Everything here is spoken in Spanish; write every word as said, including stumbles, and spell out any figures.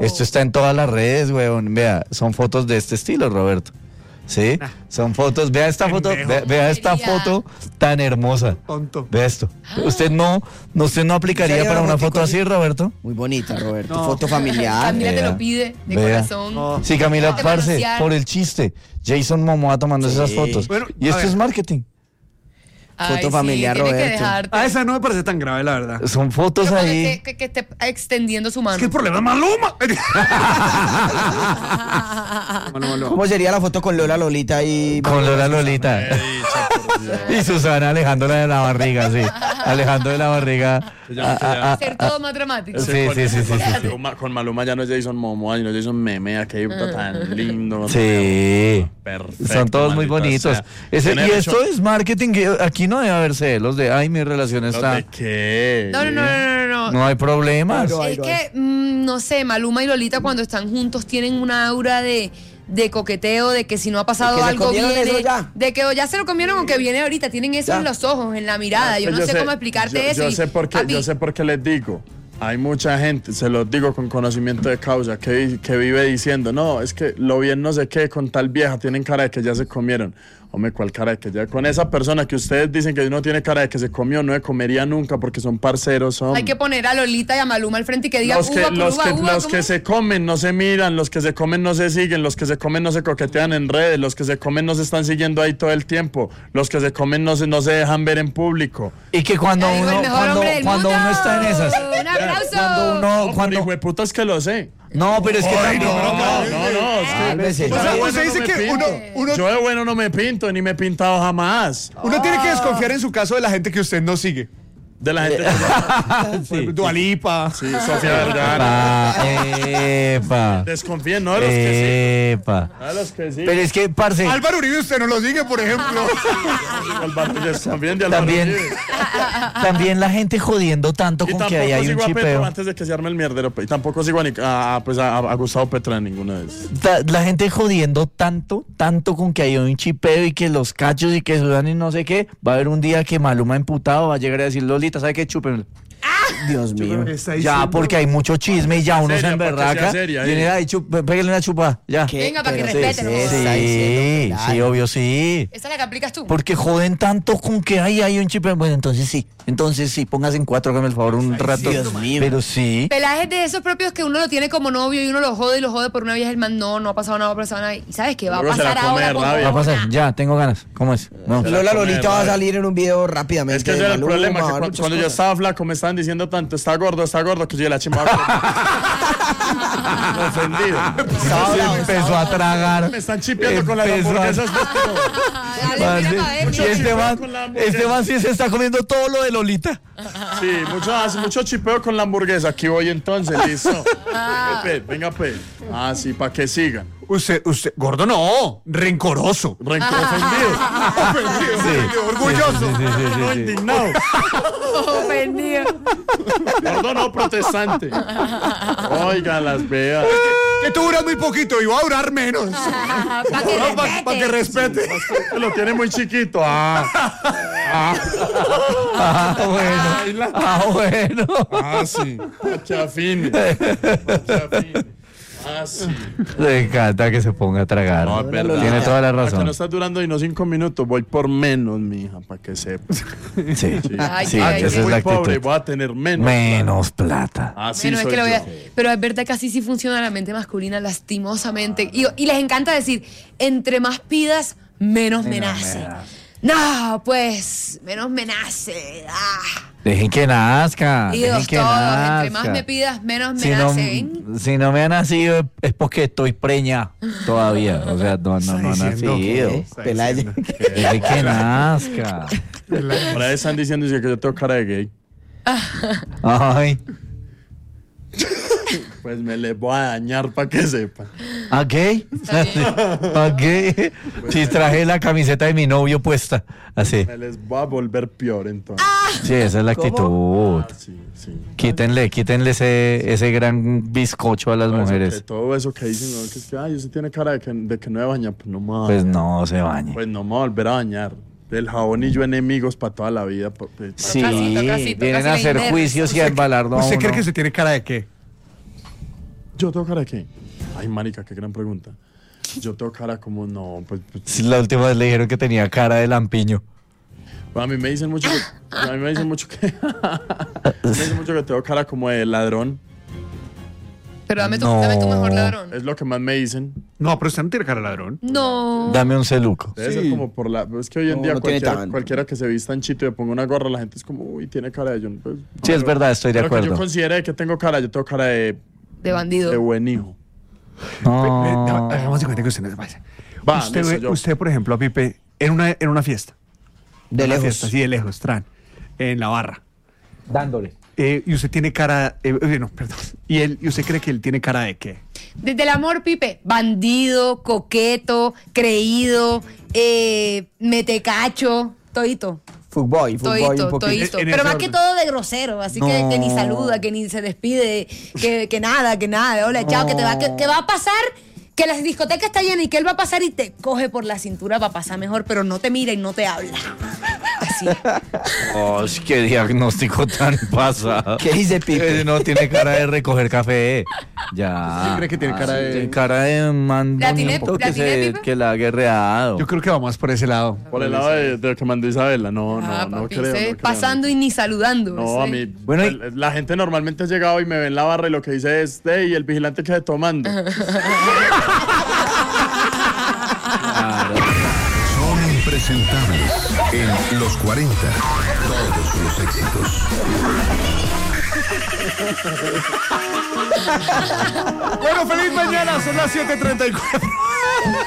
Esto está en todas las redes, weón. Vea, son fotos de este estilo, Roberto. ¿Sí? Son fotos, vea esta foto, vea, vea esta foto tan hermosa. Tonto. Vea esto. ¿Usted no, no, usted no aplicaría para una foto así, Roberto? Muy bonita, Roberto. No. Foto familiar. Camila te Vea. lo pide de Vea. corazón. No. Sí, Camila, Te parce, manosear. por el chiste. Jason Momoa tomando Sí. esas fotos. Bueno, y a esto ver. es marketing. Ay, Foto sí, familiar, tiene que Roberto. dejarte. A esa no me parece tan grave, la verdad. Son fotos Pero ahí. que, que, que esté extendiendo su mano. Es que el problema es Maluma. Malo, malo. ¿Cómo sería la foto con Lola Lolita y Con Lola Lolita. Y Susana alejándola de la barriga, sí. Alejando de la barriga. Ya, Ah, ah, Ser todo más dramático. Sí, sí, sí, sí, con, sí, sí. Maluma, con Maluma ya no es Jason Momoa, sino Jason Memea, que tan lindo. Sí. Perfecto. Son todos muy maldita bonitos. sea. Ese, y Tiene esto mucho- es marketing. Que aquí no debe haber celos de, ay, mi relación ¿Los está. de qué? No, no, no, no, no, no. No hay problemas. Claro. Es que, mm, no sé, Maluma y Lolita cuando están juntos tienen una aura de, de coqueteo, de que si no ha pasado De que se algo comieron viene, eso ya. de que o ya se lo comieron o que viene ahorita, tienen eso Ya. en los ojos, en la mirada, yo Pues no sé, cómo explicarte yo, eso. Yo y, sé, por qué, papi, yo sé por qué les digo. Hay mucha gente, se los digo con conocimiento de causa, que, que vive diciendo, no, es que lo bien no sé qué, con tal vieja tienen cara de que ya se comieron. Hombre, ¿cuál cara de que ya? Con esa persona que ustedes dicen que no tiene cara de que se comió, no se comería nunca porque son parceros, son... hay que poner a Lolita y a Maluma al frente y que diga Los que, uva por los, uva, que, uva, los ¿cómo? que se comen no se miran, los que se comen no se siguen, los que se comen no se coquetean en redes, los que se comen no se están siguiendo ahí todo el tiempo, los que se comen no se, no se dejan ver en público. Y que cuando Ya digo, el uno, mejor cuando, hombre del cuando mundo. uno está en esas. Un aplauso. Cuando uno, No, cuando. hijo de puta es que lo sé. No, pero es que Ay, también- no, no, no, no, es que- Cálmese. yo O sea, de bueno usted dice no me que pinto. uno- uno- Yo de bueno no me pinto, ni me he pintado jamás. Uno tiene que desconfiar en su caso de la gente que usted no sigue. De la gente. Por ejemplo, Dua Lipa. Sí, Sofía Vergara. Epa, epa. Desconfíen, no de los que Epa. sí. De los que sí. Pero es que, parce, Álvaro Uribe usted no lo sigue, por ejemplo. Álvaro, desconfíen de Álvaro también, Uribe. también la gente jodiendo tanto Y con tampoco que ahí hay sigo un a Petro chipeo. antes de que se arme el mierdero. Y tampoco sigo a, Nic- a, a, pues a, a Gustavo Petro en ninguna de esas. Ta- La gente jodiendo tanto, tanto con que hay un chipeo y que los cachos y que sudan y no sé qué. Va a haber un día que Maluma emputado va a llegar a decir, Lolita, ¿sabe qué? Chúpenlo. Dios mío. Está Ya, diciendo- porque hay mucho chisme y ya uno se Seria, para que sea emberraca. seria, Viene eh. ahí, chup- pégale una chupa, ya. ¿Qué? Venga, para que Pero respeten, ¿qué ¿no? está Sí, diciendo? sí, Claro. obvio, sí. Esa es la que aplicas tú. Porque joden tanto con que hay, hay un chip. Bueno, entonces sí. Entonces sí, póngase en cuatro, hágame el favor un rato. Dios mío. Pero sí. Pelajes de esos propios que uno lo tiene como novio y uno lo jode y lo jode por una vieja, el man, no, no ha pasado nada, no ha pasado nada. Y sabes que va a Luego se la pasar come ahora. de con rabia. Va a Corona. pasar, ya, tengo ganas. ¿Cómo es? No. Se la Lola come Lolita va a de salir en un video rápidamente. Es que ese era el Maluma, problema, que va a haber cu- muchas cuando yo cosas. estaba flaco me estaban diciendo tanto, está gordo, está gordo, que yo la chimba. Ofendido. Sí, empezó a tragar. Me están chipeando con las Empezó a- hamburguesas. Dale, mira Parce, pa' ver, y mira. este man, con la hamburguesa. este man sí se está comiendo todo lo de Lolita. Sí, mucho, hace mucho chipeo con la hamburguesa. Aquí voy entonces, listo. Venga, pe, venga, pe. Ah, sí, para que sigan. Usted, usted, gordo no, rencoroso. Renco ofendido. Ofendido, ofendido, orgulloso. Sí, sí, sí, No, sí, sí. indignado. Ofendido. Gordo no, protestante. Oiga, las vea. Que tú duras muy poquito y va a durar menos. Para que Para respete. que respete. Lo tiene muy chiquito. Ah, Ah, bueno. Ah, bueno. ah, sí. Que afine. Que afine. Ah, sí. Le encanta que se ponga a tragar. No, es verdad. Tiene toda la Para que no razón. está durando y no cinco minutos, voy por menos, mija, para que sepa. Sí, Sí. Ay, sí, ay, ah, ay, que esa soy es la muy pobre, actitud. voy a tener menos. Menos plata. Ah, sí, Bueno, es soy que lo voy a- yo. pero es verdad que así sí funciona la mente masculina, lastimosamente. Y, y les encanta decir, entre más pidas, menos me nace. No, pues, menos me nace. Ah. Dejen que nazca. Y Dejen dos que todos, nazca. entre más me pidas, menos me Si no, nace. si no me ha nacido es porque estoy preña todavía. O sea, no, no, no ha diciendo nacido. que- Pelaya. Dejen que nazca. Por ahí están diciendo que yo tengo cara de gay. Ay. Pues me les voy a dañar para que sepan. ¿A qué? ¿A qué? Si traje la camiseta de mi novio puesta. Así. Me les voy a volver peor entonces. Sí, esa es la actitud. Ah, sí, sí. Quítenle, quítenle ese, ese gran bizcocho a las Todo eso que- mujeres. todo eso que dicen, ¿no? Que es que, ay, usted tiene cara de que, de que no me baña. Pues no me voy a Pues bañar. no se bañe. Pues no me voy a volver a bañar. El jabón y yo enemigos para toda la vida. pa- pues, Sí, Casito, casito, vienen casi a hacer la juicios y a embalarlo a ¿Usted uno. cree que se tiene cara de qué? ¿Yo tengo cara de qué? Ay, marica, qué gran pregunta. Yo tengo cara como, no, pues... pues Sí, la última vez le dijeron que tenía cara de lampiño. bueno, a mí me dicen mucho que... A mí me dicen mucho que... me dicen mucho que tengo cara como de ladrón. Pero dame tu, No. dame tu mejor ladrón. Es lo que más me dicen. No, pero usted no tiene cara de ladrón. No. Dame un celuco. Debe Sí. ser como por la... Es que hoy en No, día no tiene cualquiera, tanto. cualquiera que se vista en chito y le ponga una gorra, la gente es como, uy, tiene cara de... Yo, pues, Sí, es verdad, estoy de pero que acuerdo. yo considere que tengo cara, yo tengo cara de, De bandido. de buen hijo. No. Ve- ve- Hagamos de cuenta que usted no es vaya. Va, usted, listo, ve- yo. usted, por ejemplo, a Pipe, en una, en una fiesta. De En una lejos. fiesta, sí, de lejos, tran. En la barra. Dándole. Eh, y usted tiene cara... Eh, eh, no, perdón. ¿Y, él, ¿Y usted cree que él tiene cara de qué? Desde el amor, Pipe. Bandido, coqueto, creído, eh, metecacho, todito. Fuckboy, fuckboy Todito, un poquito. todito. En- en Pero ese más que orden. todo de grosero, así que, No. que ni saluda, que ni se despide, que, que nada, que nada. Hola, chao, que te va, que, que va a pasar, que la discoteca está llena y que él va a pasar y te coge por la cintura para pasar mejor, pero no te mira y no te habla. Así. Oh, qué diagnóstico tan pasado. ¿Qué dice Pipe? Eh, No tiene cara de recoger café. Ya. ¿Usted cree que tiene cara de- Tiene cara de man ¿La tiene- bonito la que, tiene, se, Pipe? que la ha guerreado. Yo creo que vamos por ese lado. Por el lado de, de lo que mandó Isabela. No, Ah, no, no papi, creo. usted no creo, pasando y ni saludando. No, a ese. mí. Bueno, y- el- la gente normalmente ha llegado y me ve en la barra y lo que dice es, hey, el vigilante que tomando. Son impresentables en los cuarenta. Todos los éxitos. Bueno, feliz mañana, son las siete treinta y cuatro.